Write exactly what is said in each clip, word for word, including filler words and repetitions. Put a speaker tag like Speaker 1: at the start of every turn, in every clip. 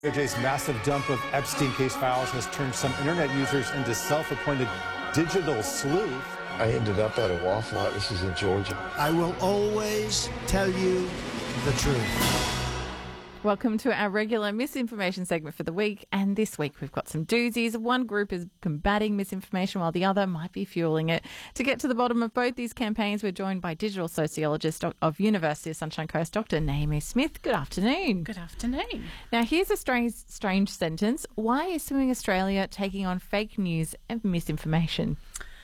Speaker 1: D O J's massive dump of Epstein case files has turned some internet users into self-appointed digital sleuth.
Speaker 2: I ended up at a Waffle Hut. This is in Georgia.
Speaker 3: I will always tell you the truth.
Speaker 4: Welcome to our regular misinformation segment for the week. And this week we've got some doozies. One group is combating misinformation while the other might be fueling it. To get to the bottom of both these campaigns, we're joined by digital sociologist of University of Sunshine Coast, Doctor Naomi Smith. Good afternoon.
Speaker 5: Good afternoon.
Speaker 4: Now, here's a strange, strange sentence. Why is Swimming Australia taking on fake news and misinformation?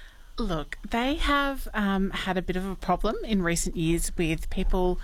Speaker 5: Look, they have um, had a bit of a problem in recent years with people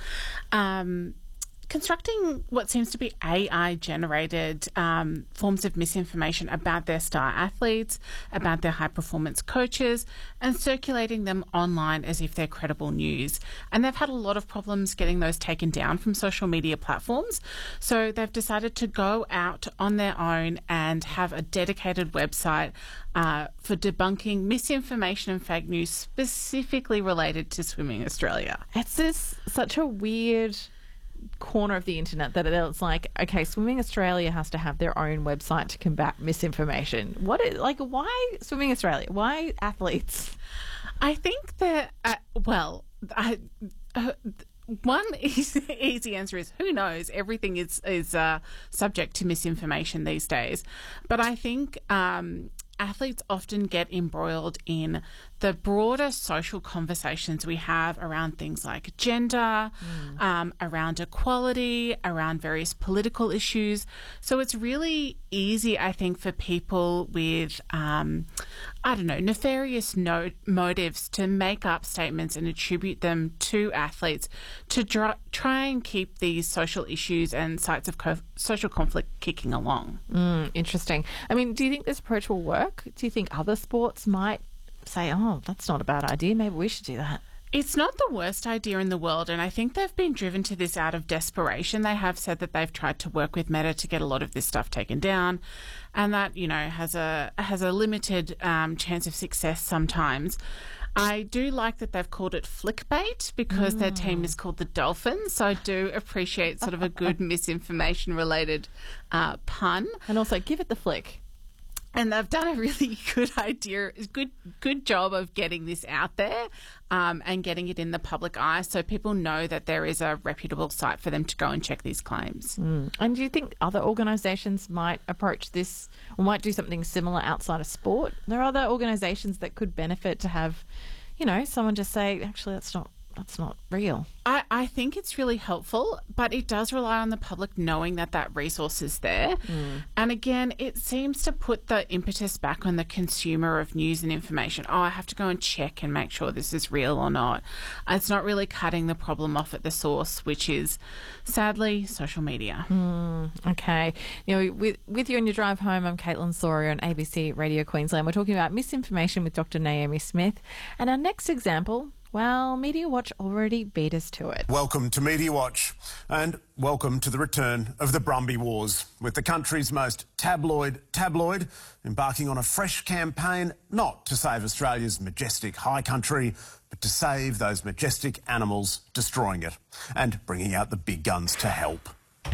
Speaker 5: um, constructing what seems to be A I-generated um, forms of misinformation about their star athletes, about their high-performance coaches, and circulating them online as if they're credible news. And they've had a lot of problems getting those taken down from social media platforms. So they've decided to go out on their own and have a dedicated website uh, for debunking misinformation and fake news specifically related to Swimming Australia.
Speaker 4: It's this such a weird corner of the internet that it's like, okay, Swimming Australia has to have their own website to combat misinformation. What is, like, why Swimming Australia? Why athletes?
Speaker 5: I think that, uh, well, I, uh, one easy, easy answer is who knows? Everything is, is uh, subject to misinformation these days. But I think um, athletes often get embroiled in the broader social conversations we have around things like gender, mm. um, around equality, around various political issues. So it's really easy, I think, for people with, um, I don't know, nefarious no- motives to make up statements and attribute them to athletes to dr- try and keep these social issues and sites of co- social conflict kicking along.
Speaker 4: Mm, interesting. I mean, do you think this approach will work? Do you think other sports might say, oh, that's not a bad idea, maybe we should do that?
Speaker 5: It's not the worst idea in the world, and I think they've been driven to this out of desperation. They have said that they've tried to work with Meta to get a lot of this stuff taken down, and that, you know, has a has a limited um, chance of success sometimes. I do like that they've called it Flickbait because mm. their team is called the Dolphins, so I do appreciate sort of a good misinformation-related uh, pun.
Speaker 4: And also, give it the flick.
Speaker 5: And they've done a really good idea, good good job of getting this out there um, and getting it in the public eye so people know that there is a reputable site for them to go and check these claims.
Speaker 4: Mm. And do you think other organisations might approach this or might do something similar outside of sport? There are other organisations that could benefit to have, you know, someone just say, actually, that's not that's not real.
Speaker 5: I, I think it's really helpful, but it does rely on the public knowing that that resource is there. Mm. And again, it seems to put the impetus back on the consumer of news and information. Oh, I have to go and check and make sure this is real or not. It's not really cutting the problem off at the source, which is, sadly, social media.
Speaker 4: Mm, okay. You know, with, with you on your drive home, I'm Caitlin Sawyer on A B C Radio Queensland. We're talking about misinformation with Doctor Naomi Smith. And our next example, well, Media Watch already beat us to it.
Speaker 6: Welcome to Media Watch, and welcome to the return of the Brumby Wars, with the country's most tabloid tabloid embarking on a fresh campaign not to save Australia's majestic high country, but to save those majestic animals destroying it, and bringing out the big guns to help.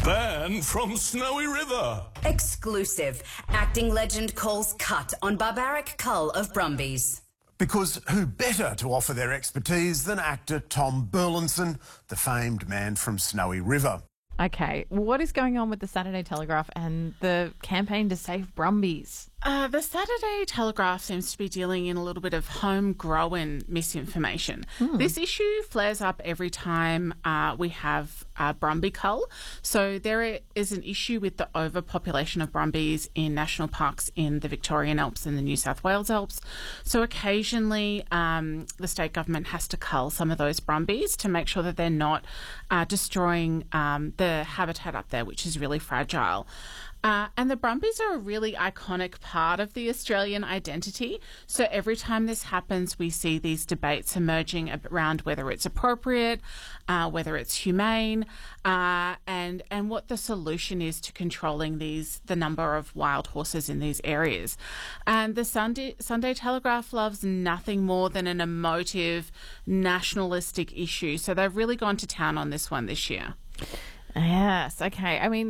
Speaker 7: Ban from Snowy River.
Speaker 8: Exclusive. Acting legend calls cut on barbaric cull of Brumbies.
Speaker 6: Because who better to offer their expertise than actor Tom Burlinson, the famed man from Snowy River?
Speaker 4: Okay, what is going on with the Saturday Telegraph and the campaign to save Brumbies?
Speaker 5: Uh, the Saturday Telegraph seems to be dealing in a little bit of homegrown misinformation. Mm. This issue flares up every time uh, we have uh, Brumby cull. So there is an issue with the overpopulation of Brumbies in national parks in the Victorian Alps and the New South Wales Alps. So occasionally um, the state government has to cull some of those Brumbies to make sure that they're not uh, destroying um, the habitat up there, which is really fragile. Uh, and the Brumbies are a really iconic part of the Australian identity. So every time this happens, we see these debates emerging around whether it's appropriate, uh, whether it's humane, uh, and and what the solution is to controlling these the number of wild horses in these areas. And the Sunday Sunday Telegraph loves nothing more than an emotive, nationalistic issue. So they've really gone to town on this one this year.
Speaker 4: Yes. Okay. I mean,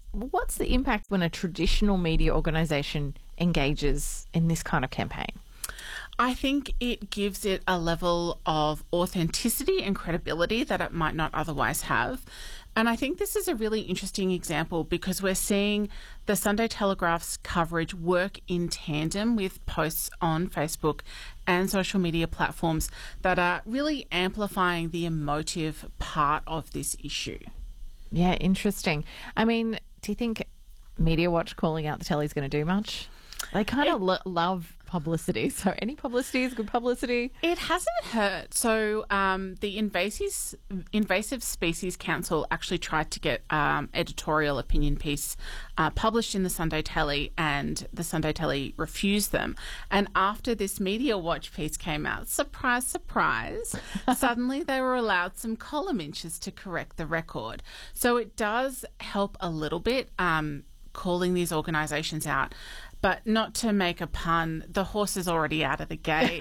Speaker 4: what's the impact when a traditional media organisation engages in this kind of campaign?
Speaker 5: I think it gives it a level of authenticity and credibility that it might not otherwise have. And I think this is a really interesting example because we're seeing the Sunday Telegraph's coverage work in tandem with posts on Facebook and social media platforms that are really amplifying the emotive part of this issue.
Speaker 4: Yeah, interesting. I mean, do you think Media Watch calling out the telly is going to do much? They kind of lo- love publicity. So any publicity is good publicity.
Speaker 5: It hasn't hurt. So um, the Invasive, Invasive Species Council actually tried to get um, editorial opinion piece uh, published in the Sunday Telly, and the Sunday Telly refused them. And after this Media Watch piece came out, surprise, surprise, suddenly they were allowed some column inches to correct the record. So it does help a little bit, um, calling these organisations out. But not to make a pun, the horse is already out of the gate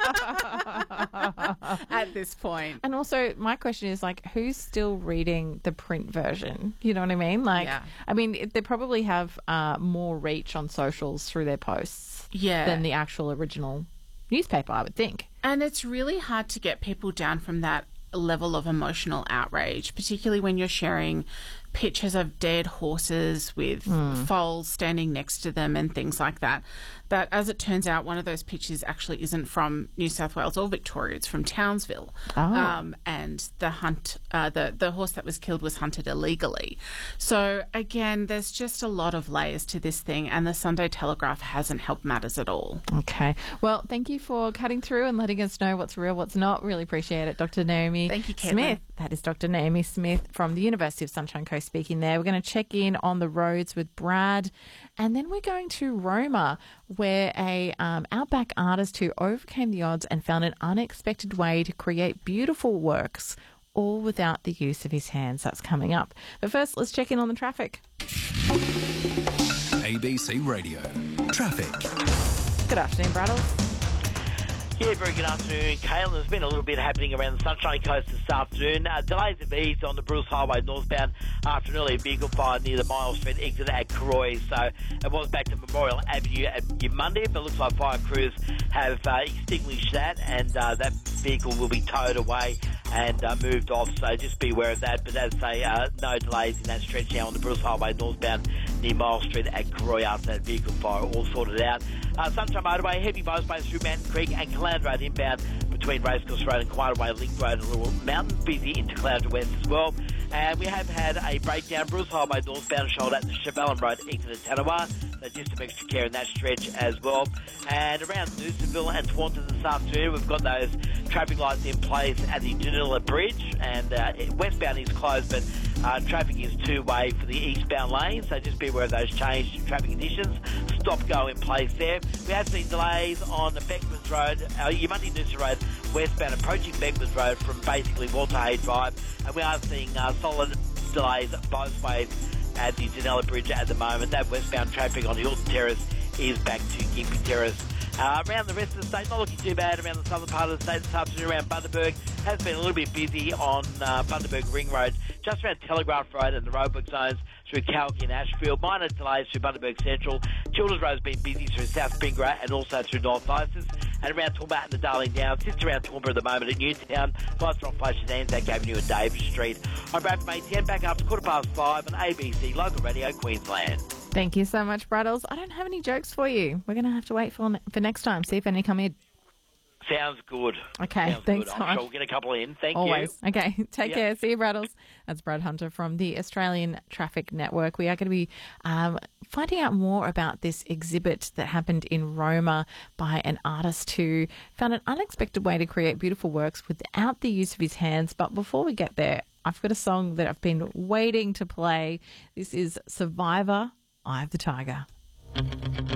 Speaker 5: at this point.
Speaker 4: And also, my question is, like, who's still reading the print version? You know what I mean? Like,
Speaker 5: Yeah.
Speaker 4: I mean, it- they probably have uh, more reach on socials through their posts
Speaker 5: Yeah.
Speaker 4: than the actual original newspaper, I would think.
Speaker 5: And it's really hard to get people down from that level of emotional outrage, particularly when you're sharing pictures of dead horses with
Speaker 4: Mm.
Speaker 5: foals standing next to them and things like that. That, as it turns out, one of those pictures actually isn't from New South Wales or Victoria. It's from Townsville.
Speaker 4: Oh.
Speaker 5: Um, and the hunt, uh, the, the horse that was killed was hunted illegally. So, again, there's just a lot of layers to this thing, and the Sunday Telegraph hasn't helped matters at all.
Speaker 4: Okay. Well, thank you for cutting through and letting us know what's real, what's not. Really appreciate it, Doctor Naomi
Speaker 5: Thank you, Caitlin.
Speaker 4: Smith. That is Doctor Naomi Smith from the University of Sunshine Coast speaking there. We're going to check in on the roads with Brad, and then we're going to Roma, where a um, outback artist who overcame the odds and found an unexpected way to create beautiful works, all without the use of his hands. That's coming up. But first, let's check in on the traffic.
Speaker 9: A B C Radio. Traffic.
Speaker 4: Good afternoon, Braddles.
Speaker 10: Yeah, very good afternoon, Caitlin. There's been a little bit happening around the Sunshine Coast this afternoon. Uh, delays have eased on the Bruce Highway northbound after an earlier vehicle fire near the Miles Street exit at Croy. So it was back to Memorial Avenue at Monday, but it looks like fire crews have uh, extinguished that, and uh, that vehicle will be towed away and uh, moved off. So just be aware of that. But as I say, uh, no delays in that stretch now on the Bruce Highway northbound near Miles Street at Croy after that vehicle fire all sorted out. Uh, Sunshine Motorway, heavy motorways through Mountain Creek and Caloundra Road inbound between Racecourse Road and Quietaway Link Road and Little Mountain. Busy into Caloundra West as well. And we have had a breakdown, Bruce Highway northbound shoulder at the Chevelin Road exit at Tanawa. So just some extra care in that stretch as well. And around Newsonville and Taunton this afternoon, we've got those traffic lights in place at the Danila Bridge. And uh, westbound is closed, but uh, traffic is two-way for the eastbound lane. So just be aware of those changed traffic conditions. Stop go in place there. We have seen delays on the Beckmans Road, uh, Yamundi Noosa Road, westbound approaching Beckmans Road from basically Walter Hay Drive. And we are seeing uh, solid delays both ways at the Danila Bridge at the moment. That westbound traffic on Hilton Terrace is back to Gympie Terrace. Uh, around the rest of the state, not looking too bad around the southern part of the state this afternoon around Bundaberg. Has been a little bit busy on uh, Bundaberg Ring Road, just around Telegraph Road and the roadwork zones through Calgary and Ashfield. Minor delays through Bundaberg Central. Children's Road has been busy through South Spingra and also through North Isis. And around Toowoomba and the Darling Downs, sits around Toowoomba at the moment at Newtown. Lights are on flashes Anzac Avenue and Dave Street. I'm Brad from A T N, back after quarter past five on A B C Local Radio Queensland.
Speaker 4: Thank you so much, Braddles. I don't have any jokes for you. We're going to have to wait for for next time, see if any come in.
Speaker 10: Sounds good.
Speaker 4: Okay,
Speaker 10: Sounds
Speaker 4: thanks
Speaker 10: good.
Speaker 4: so
Speaker 10: I'm
Speaker 4: much.
Speaker 10: sure we'll get a couple in. Thank
Speaker 4: Always.
Speaker 10: you.
Speaker 4: Okay, take
Speaker 10: Yep.
Speaker 4: care. See you, Braddles. That's Brad Hunter from the Australian Traffic Network. We are going to be um, finding out more about this exhibit that happened in Roma by an artist who found an unexpected way to create beautiful works without the use of his hands. But before we get there, I've got a song that I've been waiting to play. This is Survivor, Eye of the Tiger.